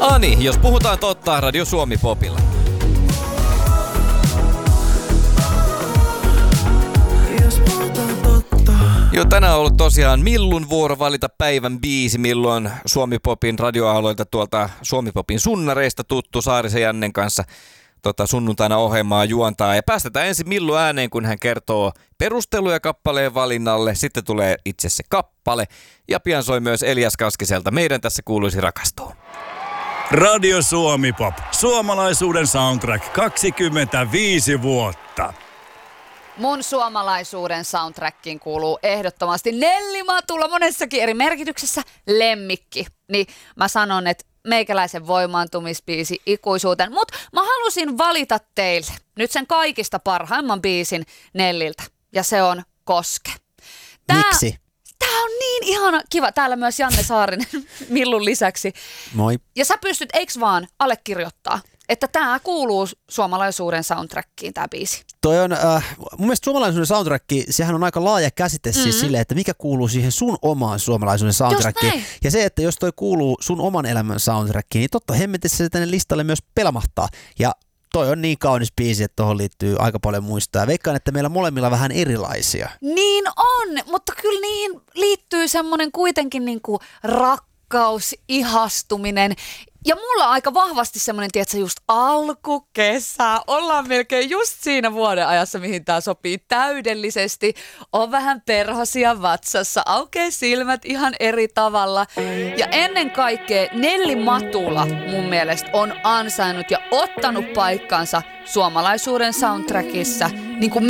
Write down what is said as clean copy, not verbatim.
Ani, jos puhutaan totta, Radio Suomi Popilla. Joo, tänään on ollut tosiaan Millun vuoro valita päivän biisi, milloin Suomi Popin radioaaloilta tuolta Suomi Popin sunnareista tuttu Saarisen Jannen kanssa sunnuntaina ohjelmaa juontaa. Ja päästetään ensin Millu ääneen, kun hän kertoo perusteluja kappaleen valinnalle. Sitten tulee itse se kappale. Ja pian soi myös Elias Kaskiselta. Meidän tässä kuuluisi rakastua. Radio Suomi Pop. Suomalaisuuden soundtrack 25 vuotta. Mun suomalaisuuden soundtrackiin kuuluu ehdottomasti Nelli Matula monessakin eri merkityksessä lemmikki. Niin mä sanon, että meikäläisen voimaantumispiisi ikuisuuteen. Mut mä halusin valita teille nyt sen kaikista parhaimman biisin Nelliltä. Ja se on Koske. Miksi? Tää on niin ihana kiva. Täällä myös Janne Saarinen Millun lisäksi. Moi. Ja sä pystyt, eiks vaan, allekirjoittaa, että tää kuuluu suomalaisuuden soundtrackiin, tää biisi. Toi on, mun mielestä suomalaisuuden soundtrack, sehän on aika laaja käsite siis silleen, että mikä kuuluu siihen sun omaan suomalaisuuden soundtrackiin. Ja se, että jos toi kuuluu sun oman elämän soundtrackiin, niin totta hemmetissä se tänne listalle myös pelmahtaa. Ja toi on niin kaunis biisi, että tuohon liittyy aika paljon muistoja. Veikkaan, että meillä molemmilla vähän erilaisia. Niin on, mutta kyllä niihin liittyy semmoinen kuitenkin niinku rakkaus, ihastuminen. Ja mulla on aika vahvasti semmoinen, tiedätkö, just alkukesä. Ollaan melkein just siinä vuoden ajassa, mihin tää sopii täydellisesti. On vähän perhosia vatsassa, aukeaa silmät ihan eri tavalla. Ja ennen kaikkea Nelli Matula mun mielestä on ansainnut ja ottanut paikkansa suomalaisuuden soundtrackissa niin kuin